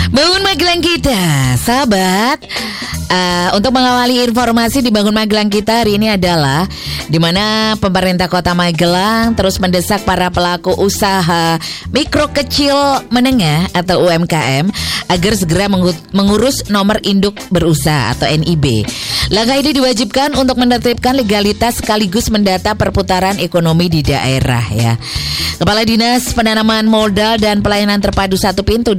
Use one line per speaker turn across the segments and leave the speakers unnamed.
Bangun Magelang kita, sahabat. Untuk mengawali informasi di Bangun Magelang kita hari ini adalah di mana pemerintah Kota Magelang terus mendesak para pelaku usaha mikro kecil menengah atau UMKM agar segera mengurus nomor induk berusaha atau NIB. Langkah ini diwajibkan untuk menertibkan legalitas sekaligus mendata perputaran ekonomi di daerah ya. Kepala Dinas Penanaman Modal dan Pelayanan Terpadu Satu Pintu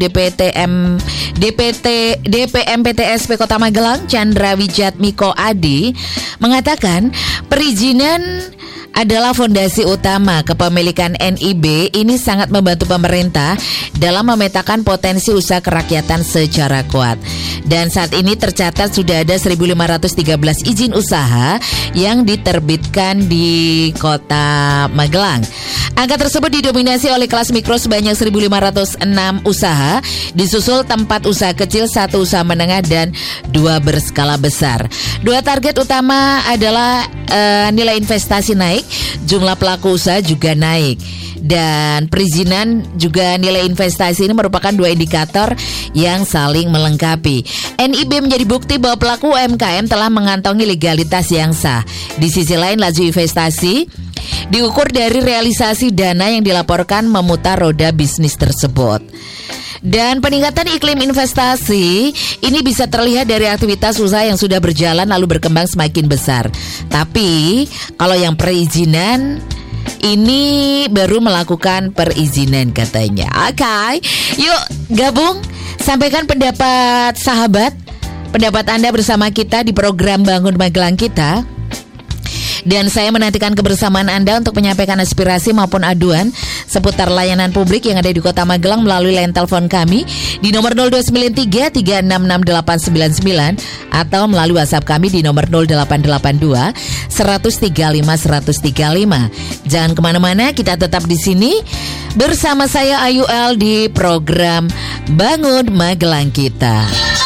DPMPTSP Kota Magelang, Chandra Wijatmiko Adi, mengatakan perizinan adalah fondasi utama kepemilikan NIB. Ini sangat membantu pemerintah dalam memetakan potensi usaha kerakyatan secara kuat. Dan saat ini tercatat sudah ada 1.513 izin usaha yang diterbitkan di Kota Magelang. Angka tersebut didominasi oleh kelas mikro sebanyak 1.506 usaha, disusul tempat usaha kecil, 1 usaha menengah, dan 2 berskala besar. 2 target utama adalah nilai investasi naik, jumlah pelaku usaha juga naik. Dan perizinan juga nilai investasi ini merupakan 2 indikator yang saling melengkapi. NIB menjadi bukti bahwa pelaku UMKM telah mengantongi legalitas yang sah. Di sisi lain, laju investasi diukur dari realisasi dana yang dilaporkan memutar roda bisnis tersebut. Dan peningkatan iklim investasi ini bisa terlihat dari aktivitas usaha yang sudah berjalan lalu berkembang semakin besar. Tapi kalau yang perizinan ini baru melakukan perizinan katanya. Oke, yuk gabung, sampaikan pendapat sahabat, pendapat Anda bersama kita di program Bangun Magelang kita. Dan saya menantikan kebersamaan Anda untuk menyampaikan aspirasi maupun aduan seputar layanan publik yang ada di Kota Magelang melalui line telepon kami di nomor 0293 3668899 atau melalui WhatsApp kami di nomor 0882 135 135. Jangan kemana-mana, kita tetap di sini bersama saya Ayu L di program Bangun Magelang kita.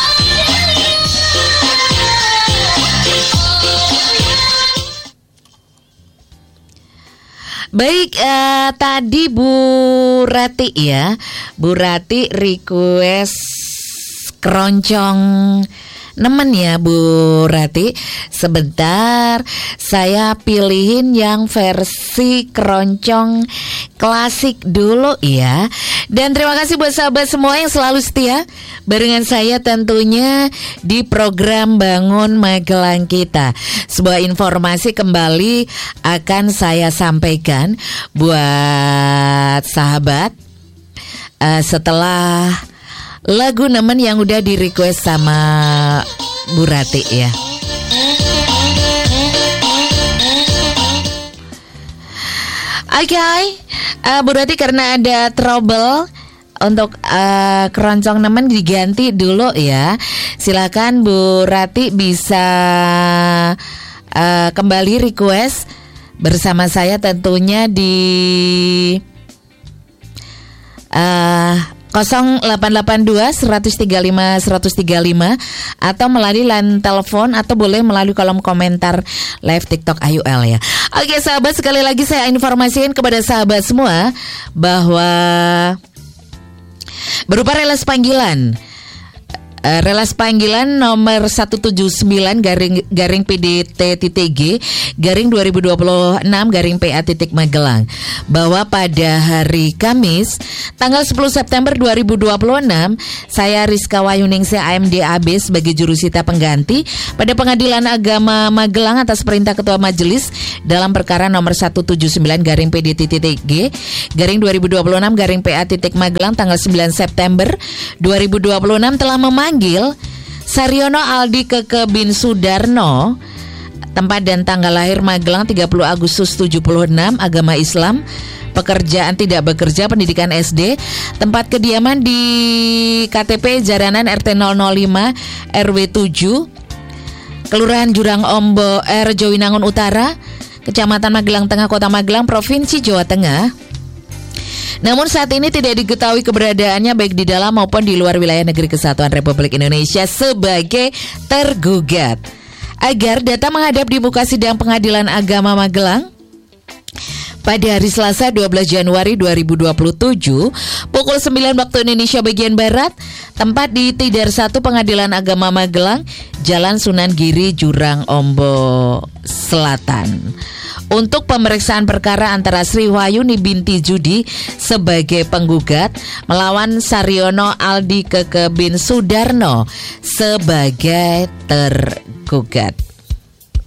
Baik, tadi Bu Rati ya, Bu Rati request keroncong nemen ya Bu Rati. Sebentar, saya pilihin yang versi keroncong klasik dulu ya. Dan terima kasih buat sahabat semua yang selalu setia barengan saya tentunya di program Bangun Magelang kita. Sebuah informasi kembali akan saya sampaikan buat sahabat setelah lagu nemen yang udah di request sama Bu Rati ya. Oke, Bu Rati karena ada trouble untuk keroncong nemen diganti dulu ya. Silakan Bu Rati bisa kembali request bersama saya tentunya di 0882 135 135 atau melalui line telepon atau boleh melalui kolom komentar live TikTok AUL ya. Oke sahabat, sekali lagi saya informasikan kepada sahabat semua bahwa berupa relas panggilan nomor 179 garing PDT.G garing 2026 garing PA Magelang bahwa pada hari Kamis tanggal 10 September 2026 saya Rizka Wayuningsih AMDAB sebagai jurusita pengganti pada Pengadilan Agama Magelang atas perintah Ketua Majelis dalam perkara nomor 179 garing PDT.G garing 2026 garing PA Magelang tanggal 9 September 2026 telah memanggil Saryono Aldi Keke bin Sudarno, tempat dan tanggal lahir Magelang 30 Agustus 76, agama Islam, pekerjaan tidak bekerja, pendidikan SD, tempat kediaman di KTP Jaranan RT 005 RW 7, Kelurahan Jurang Ombo Jowinangun Utara, Kecamatan Magelang Tengah, Kota Magelang, Provinsi Jawa Tengah. Namun saat ini tidak diketahui keberadaannya baik di dalam maupun di luar wilayah Negeri Kesatuan Republik Indonesia sebagai tergugat. Agar datang menghadap di muka sidang Pengadilan Agama Magelang pada hari Selasa 12 Januari 2027 pukul 9 waktu Indonesia bagian Barat Tempat di Tidar 1 Pengadilan Agama Magelang, Jalan Sunan Giri, Jurang Ombo Selatan. Untuk pemeriksaan perkara antara Sri Wahyuni binti Judi sebagai penggugat melawan Saryono Aldi Keke bin Sudarno sebagai tergugat.